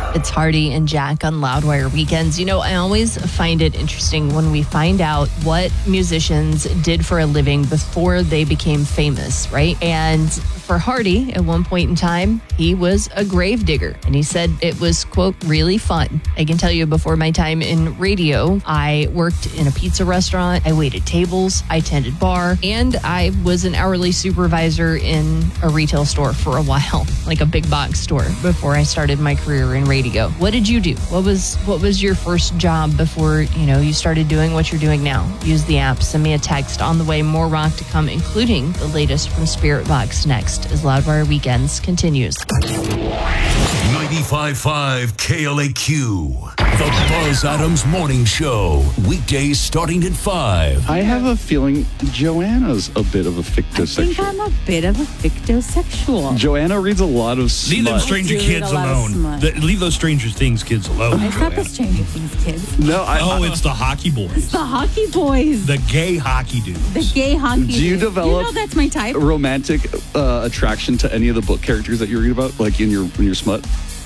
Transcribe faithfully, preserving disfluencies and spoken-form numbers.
It's Hardy and Jack on Loudwire Weekends. You know, I always find it interesting when we find out what musicians did for a living before they became famous, right? And for Hardy, at one point in time, he was a grave digger. And he said it was, quote, really fun. I can tell you before my time in radio, I worked in a pizza restaurant, I waited tables, I tended bar, and I was an hourly supervisor in a retail store for a while, like a big box store, before I started my career in radio. What did you do? What was what was your first job before, you know, you started doing what you're doing now? Use the app, send me a text. On the way, more rock to come, including the latest from Spiritbox next, as Loudwire Weekends continues. ninety-five point five K L A Q, the Buzz Adams Morning Show. Weekdays starting at five. I have a feeling Joanna's a bit of a fictosexual. I think I'm a bit of a fictosexual. Joanna reads a lot of smut. Leave them Stranger I do Kids read a lot of alone. smut. The- leave those Stranger Things kids alone. It's not the Joanna. Stranger Things kids. No, I, Oh, I, it's the hockey It's boys. the hockey boys. The gay hockey dudes. The gay hockey Do you dudes. develop- You know that's my type. romantic uh, attraction to any of the book characters that you read about, like in your in your smut.